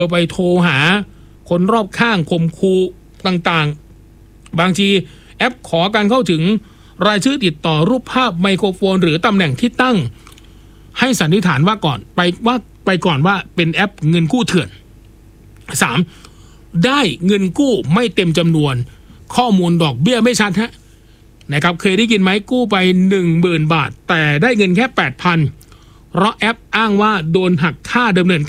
ไปโทรหาคนรอบข้างข่มขู่ต่างๆบางทีแอปขอการเข้าถึงรายชื่อติดต่อรูปภาพไมโครโฟนหรือตำแหน่งที่ตั้งให้สันนิษฐานว่าก่อนว่าเป็นแอปเงินกู้เถื่อน 3. ได้เงินกู้ไม่เต็มจำนวนข้อมูลดอกเบี้ยไม่ชัดนะครับเคยได้ยินไหมกู้ไป 10,000 บาทแต่ได้เงินแค่ 8,000 เพราะแอปอ้างว่าโดนหักค่าดำเนิน